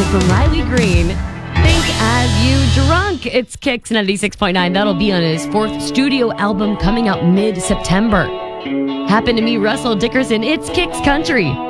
from Riley Green. Think As You Drunk. It's Kicks 96.9. That'll be on his fourth studio album coming out mid-September. Happened to me, Russell Dickerson. It's Kicks Country.